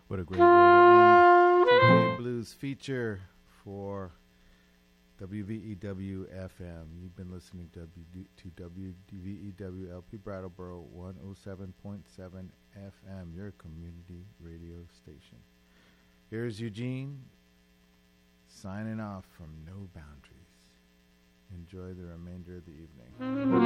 What a great way to end the Blues feature for WVEW FM. You've been listening to WVEW LP Brattleboro 107.7 FM, your community radio station. Here's Eugene signing off from No Boundaries. Enjoy the remainder of the evening.